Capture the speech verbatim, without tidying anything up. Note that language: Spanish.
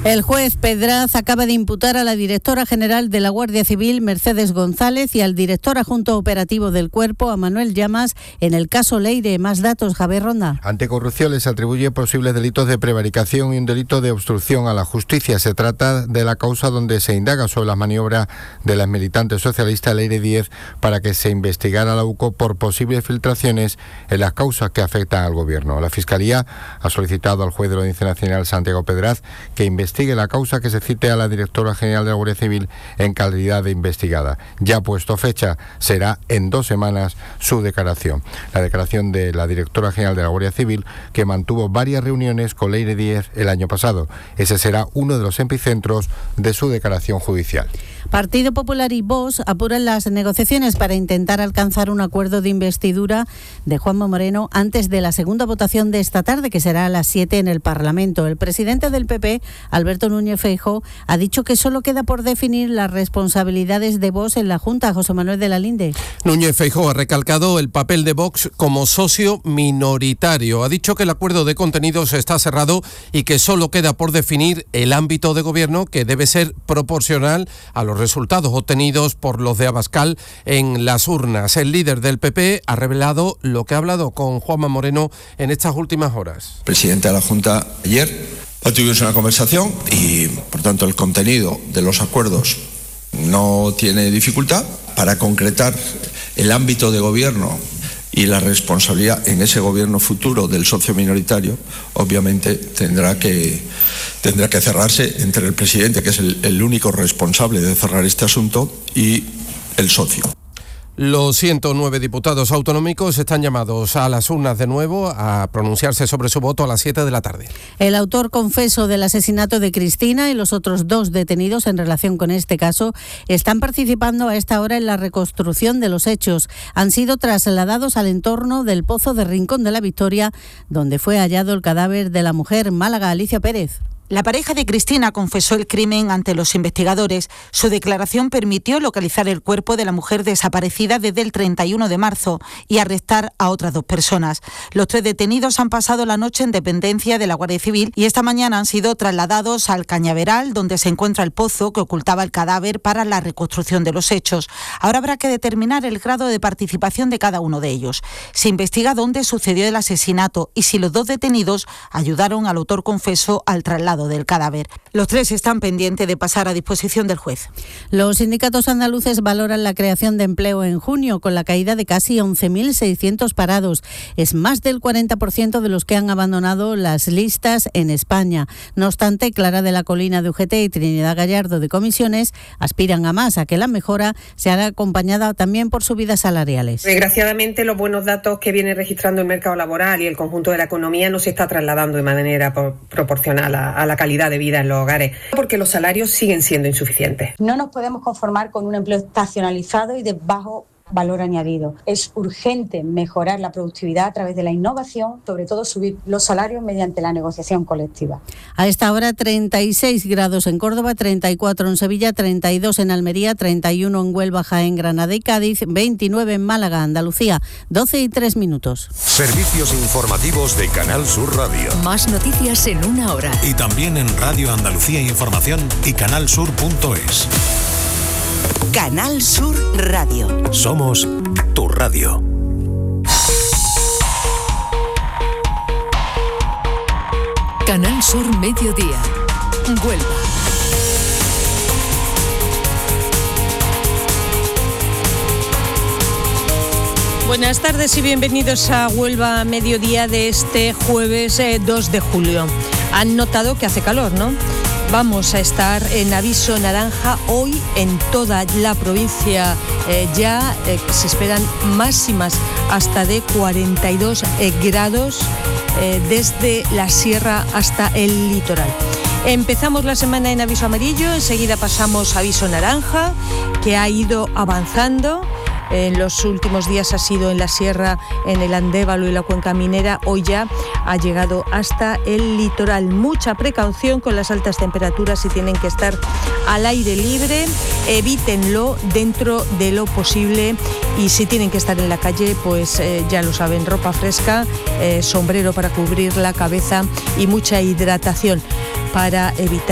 El juez Pedraz acaba de imputar a la directora general de la Guardia Civil, Mercedes González, y al director adjunto operativo del Cuerpo, a Manuel Llamas, en el caso Leire. Más datos, Javier Ronda. Anticorrupción les atribuye posibles delitos de prevaricación y un delito de obstrucción a la justicia. Se trata de la causa donde se indaga sobre las maniobras de la militante socialista Leire Díez para que se investigara a la U C O por posibles filtraciones en las causas que afectan al Gobierno. La Fiscalía ha solicitado al juez de la Audiencia Nacional, Santiago Pedraz, que investigue Sigue la causa, que se cite a la directora general de la Guardia Civil en calidad de investigada. Ya puesto fecha, será en dos semanas su declaración. La declaración de la directora general de la Guardia Civil, que mantuvo varias reuniones con Leire Díez el año pasado. Ese será uno de los epicentros de su declaración judicial. Partido Popular y Vox apuran las negociaciones para intentar alcanzar un acuerdo de investidura de Juanma Moreno antes de la segunda votación de esta tarde, que será a las siete en el Parlamento. El presidente del P P, Alberto Núñez Feijóo, ha dicho que solo queda por definir las responsabilidades de Vox en la Junta. José Manuel de la Linde. Núñez Feijóo ha recalcado el papel de Vox como socio minoritario. Ha dicho que el acuerdo de contenidos está cerrado y que solo queda por definir el ámbito de gobierno, que debe ser proporcional a los resultados obtenidos por los de Abascal en las urnas. El líder del P P ha revelado lo que ha hablado con Juanma Moreno en estas últimas horas. Presidente de la Junta, ayer tuvimos una conversación y, por tanto, el contenido de los acuerdos no tiene dificultad. Para concretar el ámbito de gobierno y la responsabilidad en ese gobierno futuro del socio minoritario, obviamente tendrá que, tendrá que cerrarse entre el presidente, que es el, el único responsable de cerrar este asunto, y el socio. Los ciento nueve diputados autonómicos están llamados a las urnas de nuevo a pronunciarse sobre su voto a las siete de la tarde. El autor confeso del asesinato de Cristina y los otros dos detenidos en relación con este caso están participando a esta hora en la reconstrucción de los hechos. Han sido trasladados al entorno del Pozo de Rincón de la Victoria, donde fue hallado el cadáver de la mujer. Málaga, Alicia Pérez. La pareja de Cristina confesó el crimen ante los investigadores. Su declaración permitió localizar el cuerpo de la mujer desaparecida desde el treinta y uno de marzo y arrestar a otras dos personas. Los tres detenidos han pasado la noche en dependencia de la Guardia Civil y esta mañana han sido trasladados al Cañaveral, donde se encuentra el pozo que ocultaba el cadáver, para la reconstrucción de los hechos. Ahora habrá que determinar el grado de participación de cada uno de ellos. Se investiga dónde sucedió el asesinato y si los dos detenidos ayudaron al autor confeso al traslado del cadáver. Los tres están pendientes de pasar a disposición del juez. Los sindicatos andaluces valoran la creación de empleo en junio, con la caída de casi once mil seiscientos parados. Es más del cuarenta por ciento de los que han abandonado las listas en España. No obstante, Clara de la Colina de U G T y Trinidad Gallardo de Comisiones aspiran a más, a que la mejora se haga acompañada también por subidas salariales. Desgraciadamente, los buenos datos que viene registrando el mercado laboral y el conjunto de la economía no se está trasladando de manera proporcional a, a la calidad de vida en los hogares, porque los salarios siguen siendo insuficientes. No nos podemos conformar con un empleo estacionalizado y de bajo valor añadido. Es urgente mejorar la productividad a través de la innovación, sobre todo subir los salarios mediante la negociación colectiva. A esta hora treinta y seis grados en Córdoba, treinta y cuatro en Sevilla, treinta y dos en Almería, treinta y uno en Huelva, Jaén, Granada y Cádiz, veintinueve en Málaga, Andalucía, doce y tres minutos. Servicios informativos de Canal Sur Radio. Más noticias en una hora. Y también en Radio Andalucía Información y canalsur punto es. Canal Sur Radio. Somos tu radio. Canal Sur Mediodía. Huelva. Buenas tardes y bienvenidos a Huelva Mediodía de este jueves eh, dos de julio. Han notado que hace calor, ¿no? Vamos a estar en aviso naranja hoy en toda la provincia. Eh, ya eh, se esperan máximas hasta de cuarenta y dos eh, grados eh, desde la sierra hasta el litoral. Empezamos la semana en aviso amarillo, enseguida pasamos a aviso naranja, que ha ido avanzando. En los últimos días ha sido en la sierra, en el Andévalo y la cuenca minera. Hoy ya ha llegado hasta el litoral. Mucha precaución con las altas temperaturas y tienen que estar al aire libre. Evítenlo dentro de lo posible. Y si tienen que estar en la calle, pues eh, ya lo saben, ropa fresca, eh, sombrero para cubrir la cabeza y mucha hidratación para evitar